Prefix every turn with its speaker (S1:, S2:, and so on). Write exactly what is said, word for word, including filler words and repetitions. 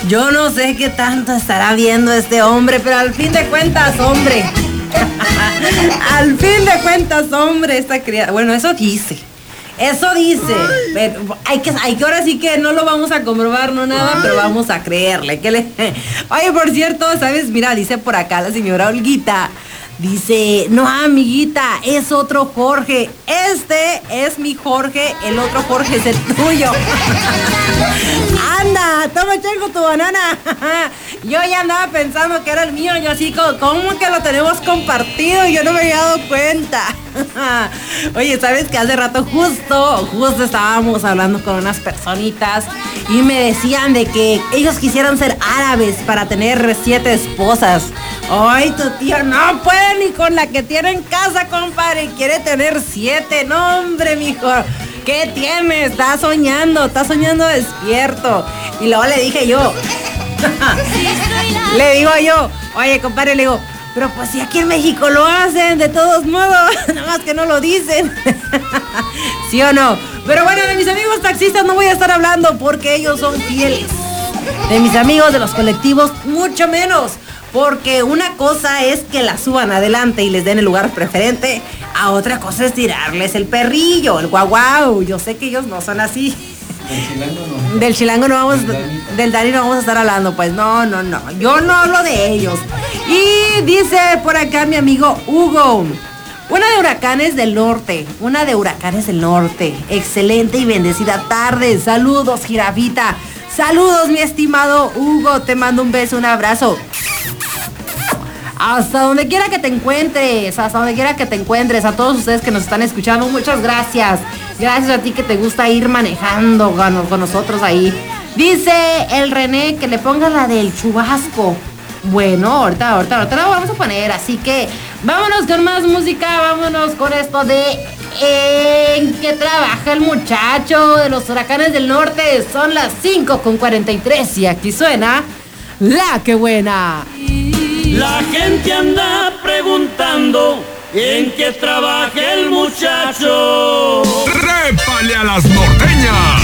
S1: Yo no sé qué tanto estará viendo este hombre, pero al fin de cuentas, hombre. Al fin de cuentas, hombre, esta criada. Bueno, eso dice. Eso dice. Pero hay que, hay que ahora sí que no lo vamos a comprobar, no nada, pero vamos a creerle. Que le... Oye, por cierto, ¿sabes? Mira, dice por acá la señora Olguita. Dice, no, amiguita, es otro Jorge. Este es mi Jorge, el otro Jorge es el tuyo. Anda, toma chengo tu banana. Yo ya andaba pensando que era el mío. Yo así, como, ¿cómo que lo tenemos compartido? Yo no me había dado cuenta. Oye, ¿sabes que hace rato justo, justo estábamos hablando con unas personitas y me decían de que ellos quisieran ser árabes para tener siete esposas? Ay, tu tío no puede ni con la que tiene en casa, compadre. Quiere tener siete. No, hombre, mijo. ¿Qué tienes? Estás soñando, estás soñando despierto. Y luego le dije yo, le digo yo, oye, compadre, le digo, pero pues si aquí en México lo hacen, de todos modos, nada más que no lo dicen. ¿Sí o no? Pero bueno, de mis amigos taxistas no voy a estar hablando porque ellos son fieles. De mis amigos de los colectivos, mucho menos. Porque una cosa es que la suban adelante y les den el lugar preferente, a otra cosa es tirarles el perrillo, el guau guau. Yo sé que ellos no son así.
S2: Del chilango no.
S1: Del chilango no vamos, del Dani. del Dani no vamos a estar hablando, pues no, no, no. Yo no hablo de ellos. Y dice por acá mi amigo Hugo, una de Huracanes del Norte, una de Huracanes del Norte. Excelente y bendecida tarde. Saludos, jirafita. Saludos, mi estimado Hugo. Te mando un beso, un abrazo. Hasta donde quiera que te encuentres, hasta donde quiera que te encuentres, a todos ustedes que nos están escuchando, muchas gracias. Gracias a ti que te gusta ir manejando con, con nosotros ahí. Dice el René que le ponga la del chubasco. Bueno, ahorita, ahorita, ahorita la vamos a poner, así que vámonos con más música, vámonos con esto de ¿en qué trabaja el muchacho de los Huracanes del Norte? Son las cinco con cuarenta y tres y aquí suena La Que Buena.
S3: La gente anda preguntando en qué trabaja el muchacho.
S4: ¡Trépale a las norteñas!